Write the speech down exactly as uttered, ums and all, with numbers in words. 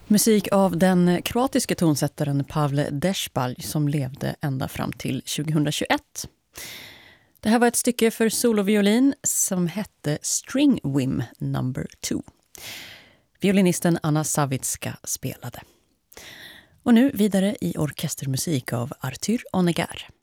Musik av den kroatiske tonsättaren Pavle Dešpalj som levde ända fram till tjugohundratjugoett. Det här var ett stycke för soloviolin som hette String Whim number two. Violinisten Anna Savitska spelade. Och nu vidare i orkestermusik av Arthur Honegger.